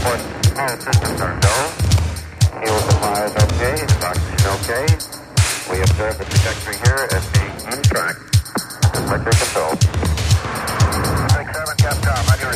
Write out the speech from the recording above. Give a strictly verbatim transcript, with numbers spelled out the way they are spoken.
report all systems are go. Fuel supply is okay, oxygen okay. We observe the trajectory here as being on track. Vector control. six seven, Capcom, on your